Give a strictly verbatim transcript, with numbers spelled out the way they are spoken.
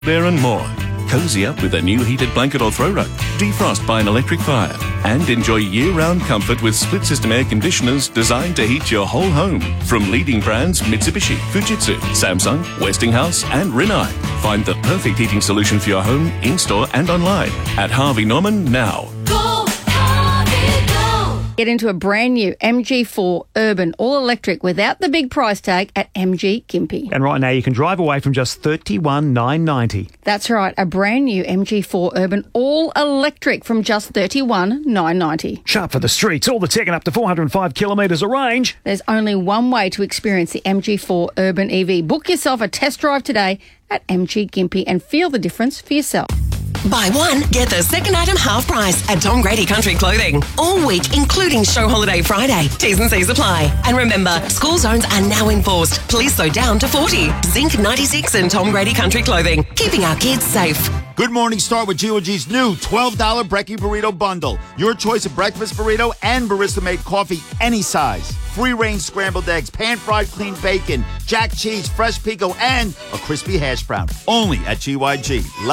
Bear and more. Cozy up with a new heated blanket or throw rug. Defrost by an electric fire. And enjoy year-round comfort with split-system air conditioners designed to heat your whole home. From leading brands Mitsubishi, Fujitsu, Samsung, Westinghouse and Rinnai. Find the perfect heating solution for your home, in-store and online at Harvey Norman now. Get into a brand new M G four Urban all-electric without the big price tag at M G Gympie. And right now you can drive away from just thirty-one thousand nine hundred ninety dollars. That's right, a brand new M G four Urban all-electric from just thirty-one thousand nine hundred ninety dollars. Sharp for the streets, all the tech and up to four hundred five kilometres of range. There's only one way to experience the M G four Urban E V. Book yourself a test drive today at M G Gympie and feel the difference for yourself. Buy one, get the second item half price at Tom Grady Country Clothing. All week, including Show Holiday Friday. T's and C's apply. And remember, school zones are now enforced. Police so down to forty. Zinc ninety-six and Tom Grady Country Clothing. Keeping our kids safe. Good morning, start with G O G's new twelve dollars Brekkie Burrito Bundle. Your choice of breakfast burrito and barista-made coffee, any size. Free-range scrambled eggs, pan-fried clean bacon, jack cheese, fresh pico, and a crispy hash brown. Only at G Y G.